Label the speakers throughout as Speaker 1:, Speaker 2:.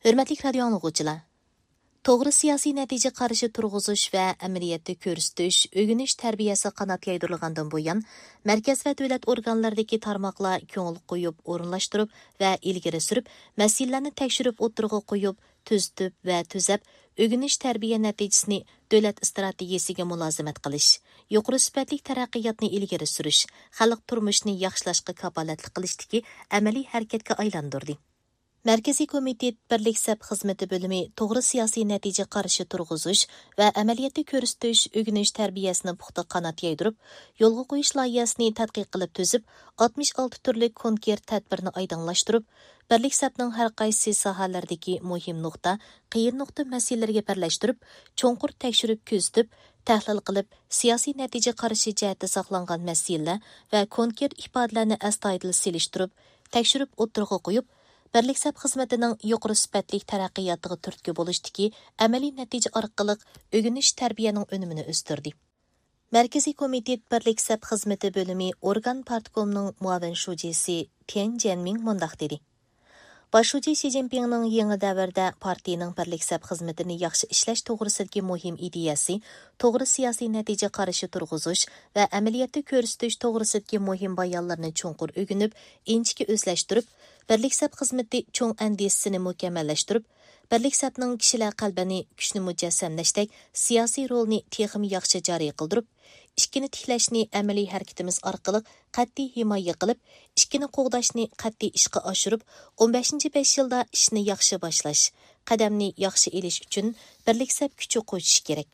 Speaker 1: Hörmətli radio anlıqçılar, toğru siyasi natija qarşı turğuzuş və əməliyyatda körüstüş, ögünüş tərbiyəsi qanat yaydırılğandan buyan, mərkəz və dövlət orqanlarındakı tarmaqlar köngül qoyub, orunlaşdırıb və ilgiri sürüb, məsələlərini təkşürüb oturğa qoyub, tüzüb və tüzəb, ögünüş tərbiyə nəticəsini dövlət strategiyasiga mulazimət qilish, yuqori sifatli taraqqiyotni ilgiri surish, xalq turmushini yaxshilashga kafolatli qilishdagi əməli hərəkətə aylandırdı. Mərkəzi Komitet Birlik Səp Xizməti bölümü toğru siyasi nəticə qarşı turğuzuş və əməliyyatda körüstüş, ögünüş tərbiyəsini puxta qanat yaydırıb, yolğa qoyuş layihəsini tədqiq qılıb tüzüb, 66 türlük konkret tədbirini aydınlaşdırıb, Birlik Səpning hər qaysı sohalardagi muhim nuqta, qiyin nuqta məsələlərə birləşdirib, cho'nqur tekshirib ko'zitib, tahlil qilib, siyosiy natija qarshi jihatda saqlangan masalalar va konkret ifodalarni astoydil selishtirib, tekshirib o'tirg'a qo'yib, Birlik Səp xizmetining yuqori sifatli taraqqiyotiga turtki bo'lishdiki, amaliy natija orqali o'g'inish tarbiyaning unumini o'stirdi. Markaziy Komitet Birlik Səp xizmeti bölümü organ partkomining muavin shujisi Tian Jianming mundaq dedi. Baş şuji Xi Jinpingning yangi davrda partiyaning Birlik Səp xizmetini yaxshi ishlash to'g'risidagi muhim ideyasi, to'g'ri siyosiy natija qarshi turg'uzish va amaliyotda ko'rsatish to'g'risidagi muhim bayonlarni cho'nqur o'rganib, inchki o'zlashtirib, Birlik Səp xizmeti cho'ng andisini mukammallashtirib, Birlik Səpning kishilar qalbini kuchni mujassamlashdek siyosiy rolni texmi yaxshi joriy qildirib, ishkini tiklashni amaliy harakatimiz orqali qat'iy himoya qilib, ishkini qo'g'dashni qat'iy ishga oshirib, 15-5 yilda ishni yaxshi boshlash, qadamni yaxshi elish uchun Birlik Səp kuchi qo'shish kerak.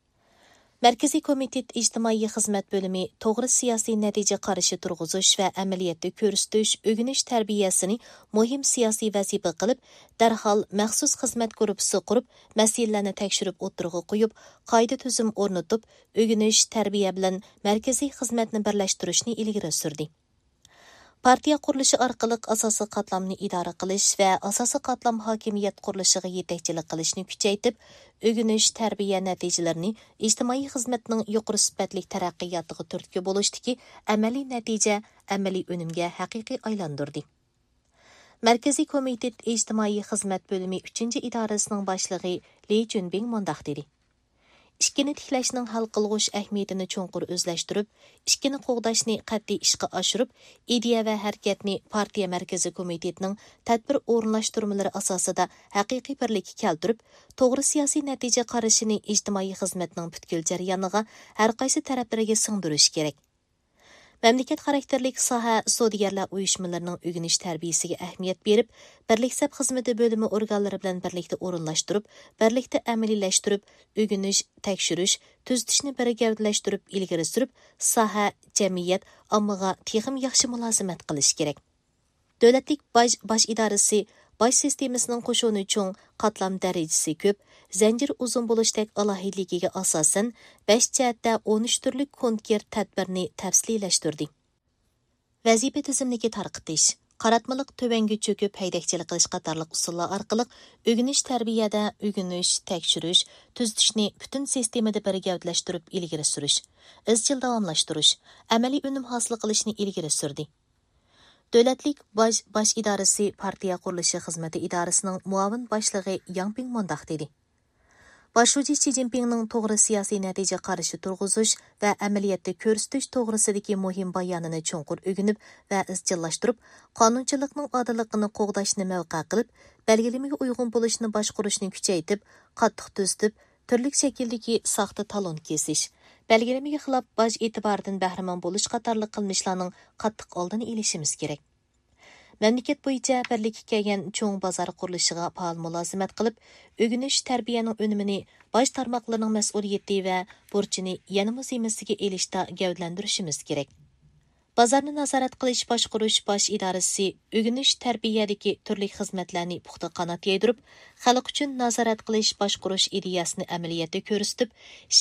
Speaker 1: Mərkəzi Komitet İctimai Xizmət bölümü toğru siyasi natija qarşı turğuzuş və əməliyyatda körüstüş, ögünüş tərbiyəsini muhim siyasi vəzifə qilib, dərhal məxsus xizmət qrupsi qurub, məsələlərini təkşirib o'tirg'a qo'yib, qayda tüzüm o'rnatib, ögünüş tərbiyə bilan mərkəzi xizmətni birləştirishni ilgari surdi. Partiya qurilishi orqali asosiy qatlamni idora qilish va asosiy qatlam hokimiyat qurilishiga yetakchilik qilishni kuchaytirib, o'g'inish tarbiya natijalarini ijtimoiy xizmatning yuqori sifatli taraqqiyotiga turtki bo'lishdiki, amaliy natija, amaliy unumga haqiqiy aylantirdi. Markaziy Komitet İctimai Xizmat bölümü 3-cü idorasining boshlig'i Li Junbing mundaq dedi. İşkini tiklashning hal qilg'ush ahamiyatini cho'nqur o'zlashtirib, ishkini qo'g'dashni qat'iy ishga oshirib, ideya va harakatni partiya markaziy komitetining tadbir o'rinlashtirmalari asosida haqiqiy birlikka keltirib, to'g'ri siyosiy natija qarashini ijtimoiy xizmatning butkul jarayoniga har qaysi taraflarga singdirish kerak. Məmləkət xarakterlik soha sodigarlar uyushmalarining o'g'inish tarbiyasiga ahamiyat berib, Birlik Səp xizmeti bölümü organlari bilan birlikda o'rinlashtirib, birlikda amaliylashtirib, o'g'inish, tekshirish, tuzitishni bir gavdalashtirib, ilgari surib, soha, jamiyat, ommaga texim yaxshi mulozimat qilish kerak. Davlatlik bosh idorasi bosh sistemasining qo'shuni cho'ng, qatlam darajasi ko'p, zanjir uzun bo'lishdek alohidligiga asosan 5 jihatda 13 turlik konkret tadbirni tafsiliylashtirdi. Vazifa tizimligi tarqitish, qaratmaliq tövəngi cho'kib haydakchilik qilish qatorliq usullar orqali o'g'inish tarbiyada o'g'inish, tekshirish, tuzitishni butun sistemada bir gavdalashtirib ilgari surish, izchil davomlashtirish, amaliy unum hosil qilishni ilgari surdi. Davlatlik bosh idorasi partiya qurilishi xizmati idorasining muavin boshlig'i Yang Ping mundaq dedi. Baş şuji Xi Jinpingning to'g'ri siyosiy natija qarshi turg'uzish va amaliyotda ko'rsatish to'g'risidagi muhim bayonini cho'nqur o'rganib va izchillashtirib, qonunchilikning odilligini qo'g'dashni mavqe qilib, belgilamaga uyg'un bo'lishni boshqarishni kuchaytirib, qattiq tuzitib, turli shakldagi saxta talon kesish, belgilamaga xilof bosh e'tiboridan bahramon bo'lish qatorli qilmishlarning qattiq oldini olishimiz kerak. Məmləkət bo'yicha birlikka kelgan cho'ng bozor qurilishiga faol mulozimat qilib, o'g'inish tarbiyaning unumini bosh tarmoqlarning mas'uliyati va burchini yanada zimmasiga elishda gavdlantirishimiz kerak. Bozorni nazorat qilish boshqarish bosh idorasi o'g'inish tarbiyadagi turli xizmatlarni puxta qanot yaydirib, xalq uchun nazorat qilish boshqarish ideyasini amaliyotda ko'rsatib,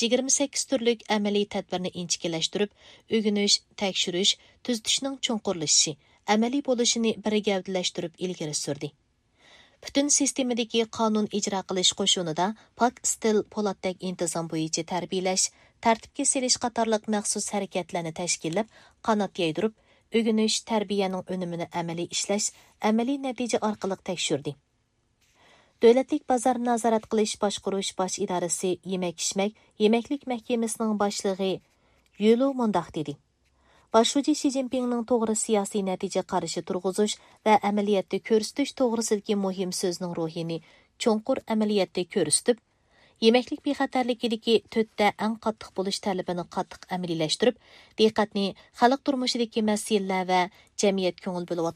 Speaker 1: 28 turlik amaliy tadbirni inchikilashtirib, o'g'inish, tekshirish, tuzitishning cho'nqurlashishi, amaliy bo'lishini bir gavdalashtirib ilgari surdi. Butun sistemadagi qonun ijro qilish qo'shunida pak stil po'latdek intizom bo'yicha tarbiyalash, tartibga selish qatorliq maxsus harakatlarni tashkillab, qanot yaydirib, o'g'inish tarbiyaning unumini amaliy ishlash, amaliy natija orqali tekshirdi. Dövlətlik bazar nazarat qilish boshqarush bosh idorasi yemək-içmək, yeməklik məhkəməsinin başlığı Yulu mundaq dedi. Başçı Xi Jinpingning to'g'ri siyosiy natija qarashi turg'izish va amaliyotda ko'rsatish to'g'risidagi muhim so'zning ruhini cho'nqur amaliyotda ko'rsatib, yeməklik bexatarligidagi 4 eng qattiq bo'lish talabini qattiq amaliylashtirib, diqqatni xalq turmushidagi masalalar va jamiyat ko'ngil bo'lib